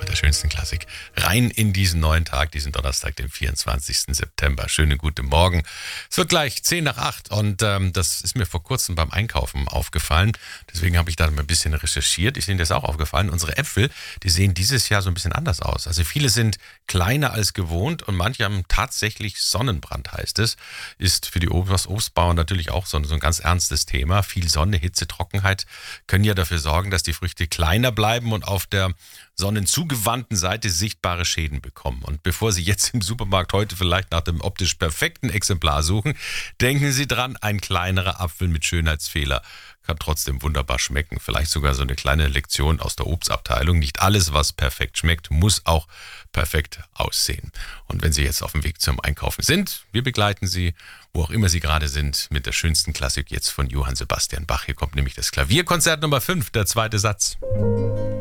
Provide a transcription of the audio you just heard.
mit der schönsten Klassik rein in diesen neuen Tag, diesen Donnerstag, den 24. September. Schönen guten Morgen. Es wird gleich 7:50 und das ist mir vor kurzem beim Einkaufen aufgefallen. Deswegen habe ich da mal ein bisschen recherchiert. Ist Ihnen das auch aufgefallen? Unsere Äpfel, die sehen dieses Jahr so ein bisschen anders aus. Also viele sind kleiner als gewohnt und manche haben tatsächlich Sonnenbrand, heißt es. Ist für die Obstbauern natürlich auch so ein ganz ernstes Thema. Viel Sonne, Hitze, Trockenheit können ja dafür sorgen, dass die Früchte kleiner bleiben und auf der sonnenzugewandten Seite sichtbare Schäden bekommen. Und bevor Sie jetzt im Supermarkt heute vielleicht nach dem optisch perfekten Exemplar suchen, denken Sie dran, ein kleinerer Apfel mit Schönheitsfehler kann trotzdem wunderbar schmecken. Vielleicht sogar so eine kleine Lektion aus der Obstabteilung. Nicht alles, was perfekt schmeckt, muss auch perfekt aussehen. Und wenn Sie jetzt auf dem Weg zum Einkaufen sind, wir begleiten Sie, wo auch immer Sie gerade sind, mit der schönsten Klassik jetzt von Johann Sebastian Bach. Hier kommt nämlich das Klavierkonzert Nummer 5, der zweite Satz.